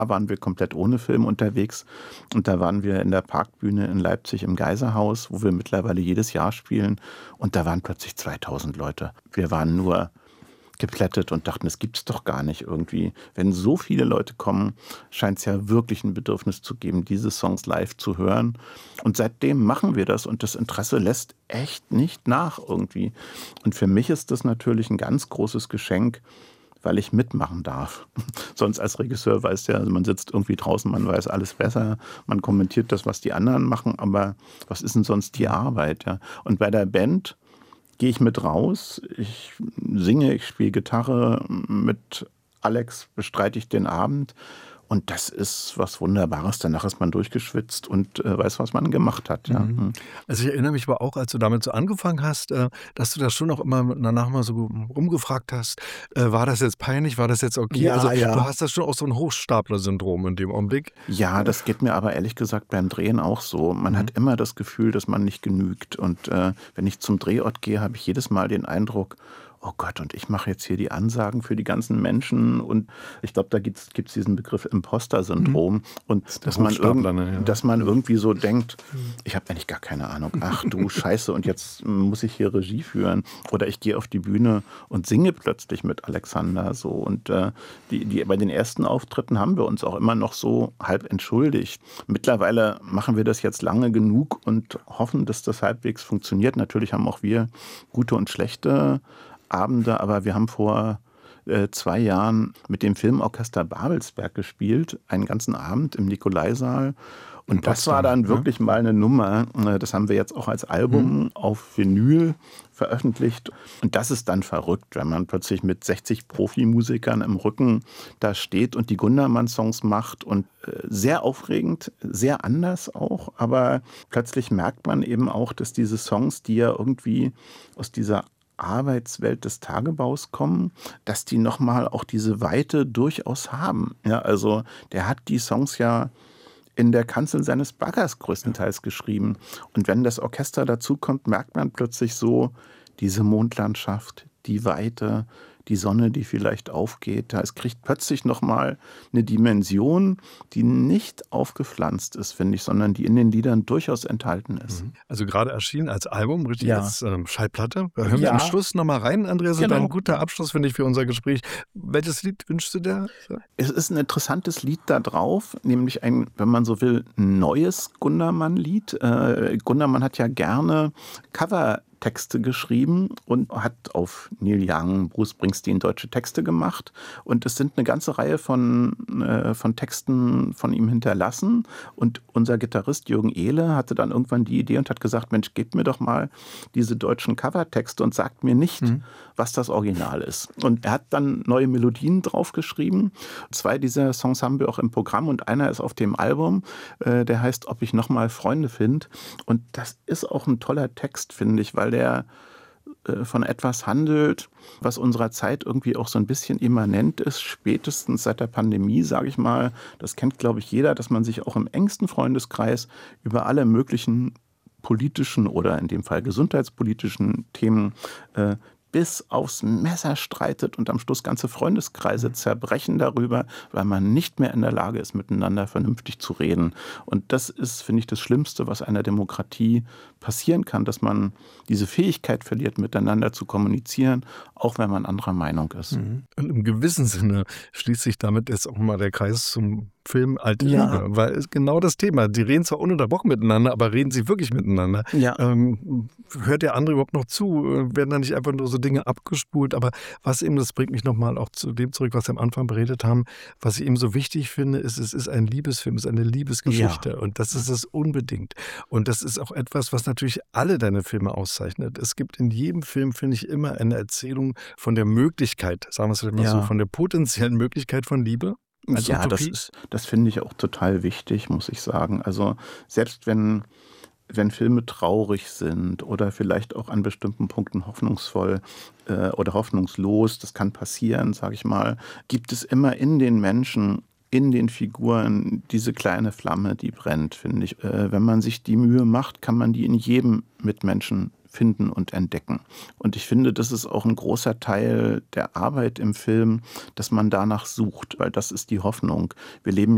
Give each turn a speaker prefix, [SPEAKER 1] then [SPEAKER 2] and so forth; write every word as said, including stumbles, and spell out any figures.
[SPEAKER 1] waren wir komplett ohne Film unterwegs. Und da waren wir in der Parkbühne in Leipzig im Geiserhaus, wo wir mittlerweile jedes Jahr spielen. Und da waren plötzlich zweitausend Leute. Wir waren nur geplättet und dachten, das gibt's doch gar nicht irgendwie. Wenn so viele Leute kommen, scheint es ja wirklich ein Bedürfnis zu geben, diese Songs live zu hören. Und seitdem machen wir das und das Interesse lässt echt nicht nach irgendwie. Und für mich ist das natürlich ein ganz großes Geschenk, weil ich mitmachen darf. Sonst als Regisseur weiß ja, also man sitzt irgendwie draußen, man weiß alles besser, man kommentiert das, was die anderen machen, aber was ist denn sonst die Arbeit? Ja? Und bei der Band gehe ich mit raus, ich singe, ich spiele Gitarre, mit Alex bestreite ich den Abend und das ist was Wunderbares. Danach ist man durchgeschwitzt und äh, weiß, was man gemacht hat. Ja.
[SPEAKER 2] Mhm. Also ich erinnere mich aber auch, als du damit so angefangen hast, äh, dass du das schon auch immer danach mal so rumgefragt hast, äh, war das jetzt peinlich, war das jetzt okay?
[SPEAKER 1] Ja,
[SPEAKER 2] Also du
[SPEAKER 1] ja.
[SPEAKER 2] hast das schon auch so ein Hochstapler-Syndrom in dem Augenblick.
[SPEAKER 1] Ja, das geht mir aber ehrlich gesagt beim Drehen auch so. Man
[SPEAKER 2] Mhm.
[SPEAKER 1] hat immer das Gefühl, dass man nicht genügt. Und äh, wenn ich zum Drehort gehe, habe ich jedes Mal den Eindruck, oh Gott, und ich mache jetzt hier die Ansagen für die ganzen Menschen. Und ich glaube, da gibt es diesen Begriff Imposter-Syndrom.
[SPEAKER 2] Mhm.
[SPEAKER 1] Und dass man, irgend,
[SPEAKER 2] ne, ja.
[SPEAKER 1] dass man irgendwie so denkt, ich habe eigentlich gar keine Ahnung. Ach du Scheiße, und jetzt muss ich hier Regie führen. Oder ich gehe auf die Bühne und singe plötzlich mit Alexander. So. Und äh, die, die, bei den ersten Auftritten haben wir uns auch immer noch so halb entschuldigt. Mittlerweile machen wir das jetzt lange genug und hoffen, dass das halbwegs funktioniert. Natürlich haben auch wir gute und schlechte Abende, aber wir haben vor äh, zwei Jahren mit dem Filmorchester Babelsberg gespielt, einen ganzen Abend im Nikolaisaal. Und das war dann wirklich mal eine Nummer. Das haben wir jetzt auch als Album mhm. auf Vinyl veröffentlicht. Und das ist dann verrückt, wenn man plötzlich mit sechzig Profimusikern im Rücken da steht und die Gundermann-Songs macht. Und sehr aufregend, sehr anders auch. Aber plötzlich merkt man eben auch, dass diese Songs, die ja irgendwie aus dieser Arbeitswelt des Tagebaus kommen, dass die nochmal auch diese Weite durchaus haben. Ja, also der hat die Songs ja in der Kanzel seines Baggers größtenteils geschrieben. Und wenn das Orchester dazukommt, merkt man plötzlich so diese Mondlandschaft, die Weite, die Sonne, die vielleicht aufgeht. Es kriegt plötzlich nochmal eine Dimension, die nicht aufgepflanzt ist, finde ich, sondern die in den Liedern durchaus enthalten ist.
[SPEAKER 2] Also gerade erschienen als Album, richtig
[SPEAKER 1] Ja.
[SPEAKER 2] als ähm, Schallplatte. Da hören wir
[SPEAKER 1] Ja.
[SPEAKER 2] am Schluss nochmal rein, Andreas. Das
[SPEAKER 1] Genau.
[SPEAKER 2] ist ein guter Abschluss, finde ich, für unser Gespräch. Welches Lied wünschst du dir?
[SPEAKER 1] Es ist ein interessantes Lied da drauf, nämlich ein, wenn man so will, neues Gundermann-Lied. Äh, Gundermann hat ja gerne Cover Texte geschrieben und hat auf Neil Young, Bruce Springsteen deutsche Texte gemacht. Und es sind eine ganze Reihe von, äh, von Texten von ihm hinterlassen. Und unser Gitarrist Jürgen Ehle hatte dann irgendwann die Idee und hat gesagt, Mensch, gebt mir doch mal diese deutschen Covertexte und sagt mir nicht, mhm. was das Original ist. Und er hat dann neue Melodien draufgeschrieben. Zwei dieser Songs haben wir auch im Programm und einer ist auf dem Album, äh, der heißt Ob ich noch mal Freunde finde. Und das ist auch ein toller Text, finde ich, weil der äh, von etwas handelt, was unserer Zeit irgendwie auch so ein bisschen immanent ist, spätestens seit der Pandemie, sage ich mal. Das kennt, glaube ich, jeder, dass man sich auch im engsten Freundeskreis über alle möglichen politischen oder in dem Fall gesundheitspolitischen Themen äh, bis aufs Messer streitet und am Schluss ganze Freundeskreise zerbrechen darüber, weil man nicht mehr in der Lage ist, miteinander vernünftig zu reden. Und das ist, finde ich, das Schlimmste, was einer Demokratie passieren kann, dass man diese Fähigkeit verliert, miteinander zu kommunizieren, auch wenn man anderer Meinung ist.
[SPEAKER 2] Und im gewissen Sinne schließt sich damit jetzt auch mal der Kreis zum Film Alte
[SPEAKER 1] Ja.
[SPEAKER 2] Liebe, weil es genau das Thema, die reden zwar ununterbrochen miteinander, aber reden sie wirklich miteinander?
[SPEAKER 1] Ja.
[SPEAKER 2] Ähm, hört der andere überhaupt noch zu? Werden da nicht einfach nur so Dinge abgespult? Aber was eben, das bringt mich nochmal auch zu dem zurück, was wir am Anfang beredet haben, was ich eben so wichtig finde, ist, es ist ein Liebesfilm, es ist eine Liebesgeschichte
[SPEAKER 1] Ja.
[SPEAKER 2] und das ist es unbedingt. Und das ist auch etwas, was natürlich alle deine Filme auszeichnet. Es gibt in jedem Film, finde ich, immer eine Erzählung von der Möglichkeit, sagen wir es vielleicht mal
[SPEAKER 1] Ja.
[SPEAKER 2] so, von der potenziellen Möglichkeit von Liebe. Als
[SPEAKER 1] Ja, das,
[SPEAKER 2] Utopie?
[SPEAKER 1] ist, das finde ich auch total wichtig, muss ich sagen. Also selbst wenn, wenn Filme traurig sind oder vielleicht auch an bestimmten Punkten hoffnungsvoll äh, oder hoffnungslos, das kann passieren, sage ich mal, gibt es immer in den Menschen, in den Figuren diese kleine Flamme, die brennt, finde ich. Äh, wenn man sich die Mühe macht, kann man die in jedem Mitmenschen finden und entdecken. Und ich finde, das ist auch ein großer Teil der Arbeit im Film, dass man danach sucht, weil das ist die Hoffnung. Wir leben